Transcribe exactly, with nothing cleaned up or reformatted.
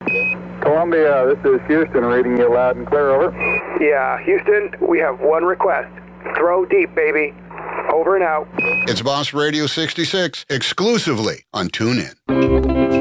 Columbia, this is Houston, reading you loud and clear, over. Yeah, Houston, we have one request. Throw deep, baby. Over and out. It's Boss Radio sixty-six, exclusively on TuneIn.